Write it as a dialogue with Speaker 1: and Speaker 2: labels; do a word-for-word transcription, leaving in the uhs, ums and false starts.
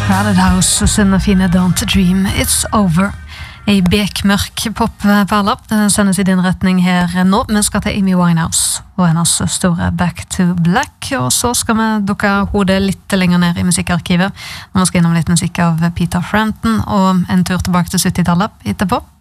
Speaker 1: Crowded House og sin fine Don't Dream It's Over. Ei bekmørk popperler. Den sendes i din retning her nå. Vi skal til Amy Winehouse og hennes store Back to Black. Og så skal vi dukke hodet litt lenger ned i musikkarkivet. Nå skal vi innom litt musikk av Peter Frampton og en tur tilbake til syttitallet etterpå.